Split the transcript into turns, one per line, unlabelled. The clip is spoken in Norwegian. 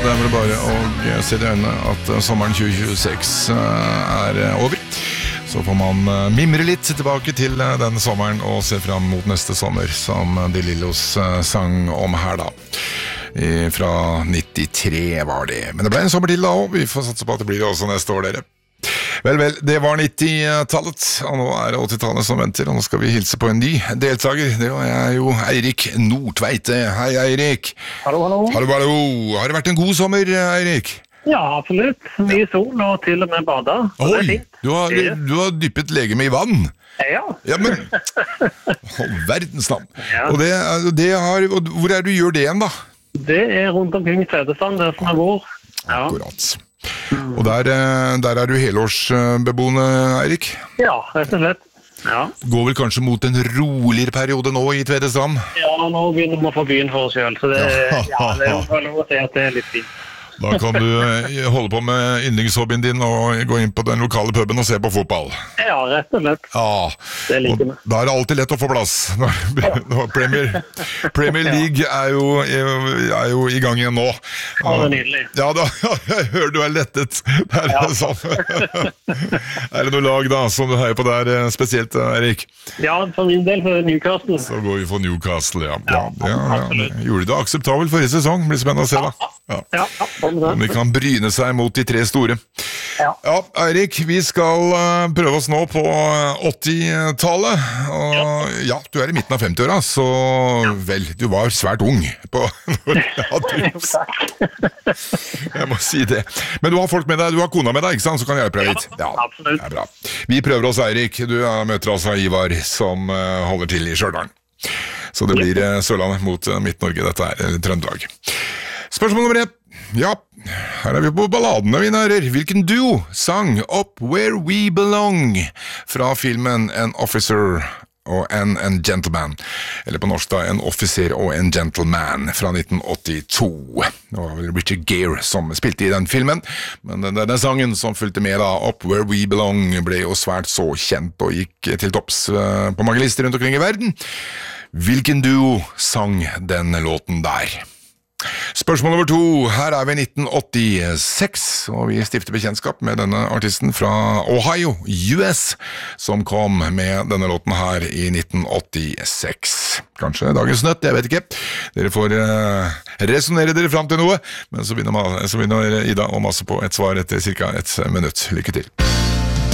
det vel bare å se i øynene at sommeren 2026 over. Så får man mimre litt tilbake til den sommeren og se fram mot neste sommer, som De Lillos sang om her da. Fra 93 var det. Men det ble en sommer til da også. Vi får satse på at det blir det også neste år, dere. Vel, det var 90-tallet, og nå det 80-tallet som venter, og nå skal vi hilse på en ny deltaker. Det er jo Eirik Nordtveite. Hei, Eirik.
Hallo, hallo.
Hallo. Har det vært en god sommer, Eirik?
Ja, absolutt. Mye sol og til og med bada.
Oi, du har dyppet legeme i vann.
Ja.
Ja, men verdens navn. Ja. Og hvor du gjør det igjen da?
Det rundt omkring Tvedestrand, der som bor. Ja.
Akkurat. Og der du helårsbeboende, Eirik?
Ja, rett og slett. Ja.
Går vel kanskje mot en roligere periode nå i Tvedestrand?
Ja, nå begynner vi å få byen for oss selv, så det er jo lov å si at det er litt fint.
Da kan du holde på med yndlingshobbyen din og gå inn på den lokale puben og se på fotball.
Ja, rett og slett.
Ja,
det liker vi.
Da det alltid lett å få plass. Når Premier League er jo i gang igjen nå.
Ja, det nydelig.
Ja, jeg hører du lettet. Det noe lag da, som du heier på der spesielt, Erik?
Ja, for min del for Newcastle.
Så går vi for Newcastle, ja. Gjorde det akseptabelt for i sesong, blir spennende å se da.
Ja.
Om de kan bryne seg mot de 3 store. Ja, Eirik, vi skal prøve oss nå på 80-tallet. Og ja, du i midten av 50-åra, så vel, du var svært ung når jeg hadde Jeg må si det. Men du har folk med deg, du har kona med deg, ikke sant? Så kan jeg hjelpe deg litt. Ja, absolutt. Det bra. Vi prøver oss, Eirik. Du møter altså Ivar, som holder til i Stjørdal. Så det blir Sørlandet mot Midt-Norge, dette eller Trøndelag. Spørsmål nummer 1. Ja, her vi på balladene, mine herrer. Hvilken duo sang Up Where We Belong fra filmen An Officer og en Gentleman, eller på norsk da, En offiser og en gentleman fra 1982. Det var vel Richard Gere som spilte i den filmen, men denne sangen som fulgte med da, Up Where We Belong, ble jo svært så kjent og gikk til topps på mange lister rundt omkring i verden. Hvilken duo sang den låten der? Spørsmål nummer 2. Her vi i 1986, og vi stifter bekjentskap med denne artisten fra Ohio, US, som kom med denne låten her i 1986. Kanskje dagens nøtt, jeg vet ikke. Dere får resonere dere frem til noe, men så begynner Ida å masse på et svar etter cirka 1 minutt. Lykke til.